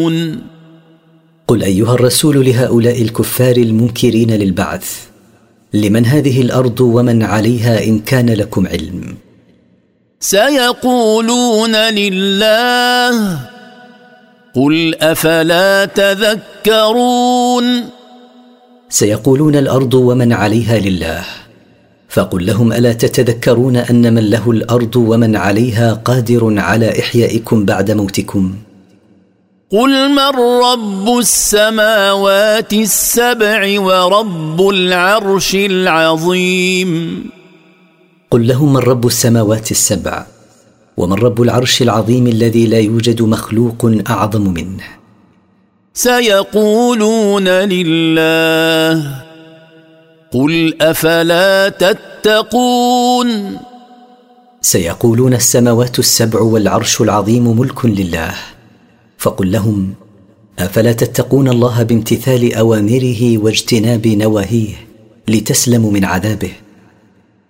قل أيها الرسول لهؤلاء الكفار المنكرين للبعث: لمن هذه الأرض ومن عليها إن كان لكم علم؟ سيقولون لله قل أفلا تذكرون. سيقولون الأرض ومن عليها لله، فقل لهم: ألا تتذكرون أن من له الأرض ومن عليها قادر على إحيائكم بعد موتكم؟ قل من رب السماوات السبع ورب العرش العظيم. قل لهم: من رب السماوات السبع ومن رب العرش العظيم الذي لا يوجد مخلوق أعظم منه. سيقولون لله قل أفلا تتقون. سيقولون السماوات السبع والعرش العظيم ملك لله، فقل لهم: أفلا تتقون الله بامتثال أوامره واجتناب نواهيه لتسلموا من عذابه؟